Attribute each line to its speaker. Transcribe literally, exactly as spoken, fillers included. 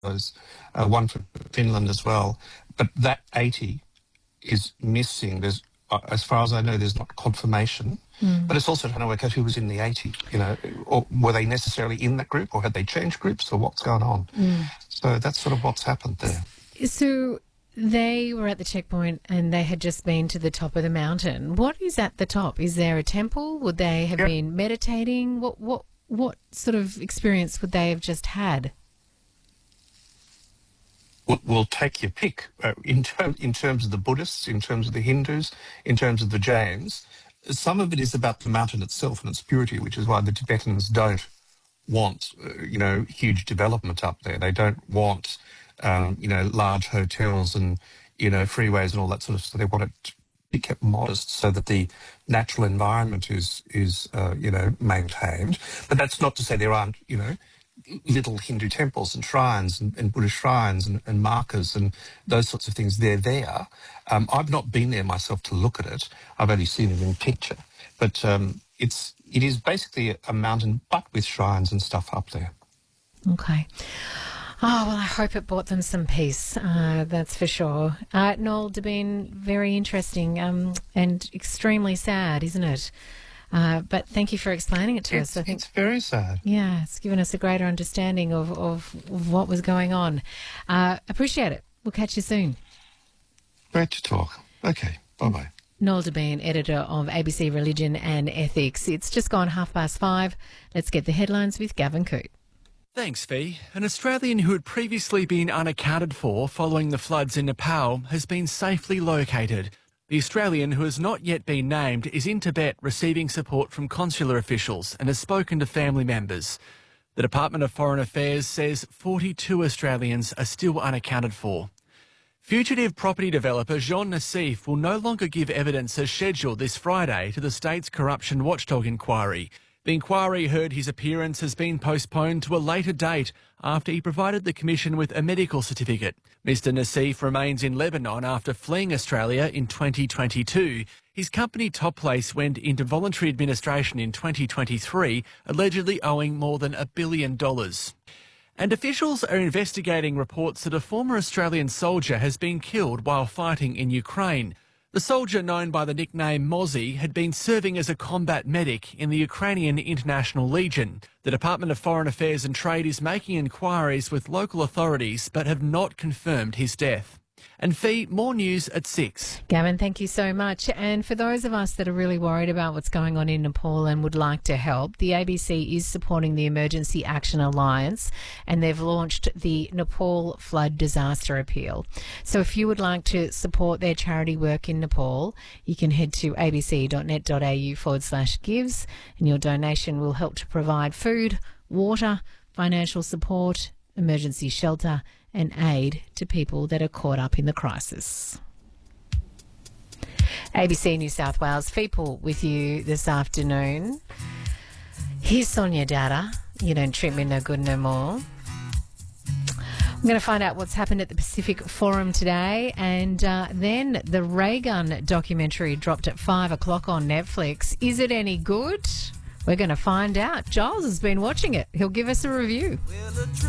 Speaker 1: those, uh, one for Finland as well. But that eighty is missing. There's, uh, as far as I know, there's not confirmation. Mm. But it's also trying to work out who was in the eighty. You know, or were they necessarily in that group, or had they changed groups, or what's going on? Mm. So that's sort of what's happened there.
Speaker 2: So they were at the checkpoint and they had just been to the top of the mountain. What is at the top? Is there a temple? Would they have yep. been meditating? What what what sort of experience would they have just had?
Speaker 1: We'll, we'll take your pick. Uh, in, term, in terms of the Buddhists, in terms of the Hindus, in terms of the Jains, some of it is about the mountain itself and its purity, which is why the Tibetans don't want, uh, you know, huge development up there. They don't want, um, you know, large hotels and, you know, freeways and all that sort of stuff. They want it to be kept modest so that the natural environment is, is uh, you know, maintained. But that's not to say there aren't, you know, little Hindu temples and shrines and, and Buddhist shrines and, and markers and those sorts of things. They're there. Um, I've not been there myself to look at it. I've only seen it in picture. But um, it's it is basically a, a mountain, but with shrines and stuff up there.
Speaker 2: Okay. Oh, well, I hope it brought them some peace, uh, that's for sure. Uh, Noel Debien, very interesting um, and extremely sad, isn't it? Uh, but thank you for explaining it to
Speaker 1: it's,
Speaker 2: us. I think
Speaker 1: it's very sad.
Speaker 2: Yeah, it's given us a greater understanding of, of, of what was going on. Uh, appreciate it. We'll catch you soon.
Speaker 1: Great to talk. Okay, bye-bye.
Speaker 2: Noel Debien, editor of A B C Religion and Ethics. It's just gone half past five. Let's get the headlines with Gavin Coote.
Speaker 3: Thanks, Fee. An Australian who had previously been unaccounted for following the floods in Nepal has been safely located. The Australian, who has not yet been named, is in Tibet receiving support from consular officials and has spoken to family members. The Department of Foreign Affairs says forty-two Australians are still unaccounted for. Fugitive property developer Jean Nassif will no longer give evidence as scheduled this Friday to the state's corruption watchdog inquiry. The inquiry heard his appearance has been postponed to a later date after he provided the Commission with a medical certificate. Mister Nassif remains in Lebanon after fleeing Australia in twenty twenty-two. His company Top Place went into voluntary administration in twenty twenty-three, allegedly owing more than a billion dollars. And officials are investigating reports that a former Australian soldier has been killed while fighting in Ukraine. The soldier, known by the nickname Mozzie, had been serving as a combat medic in the Ukrainian International Legion. The Department of Foreign Affairs and Trade is making inquiries with local authorities but have not confirmed his death. And Fee, more news at six.
Speaker 2: Gavin, thank you so much. And for those of us that are really worried about what's going on in Nepal and would like to help, the A B C is supporting the Emergency Action Alliance and they've launched the Nepal Flood Disaster Appeal. So if you would like to support their charity work in Nepal, you can head to abc.net.au forward slash gives and your donation will help to provide food, water, financial support, emergency shelter and aid to people that are caught up in the crisis. A B C New South Wales, People with you this afternoon. Here's Sonia Dada, You Don't Treat Me No Good No More. I'm going to find out what's happened at the Pacific Forum today, and uh, then the Raygun documentary dropped at five o'clock on Netflix. Is it any good? We're going to find out. Giles has been watching it. He'll give us a review.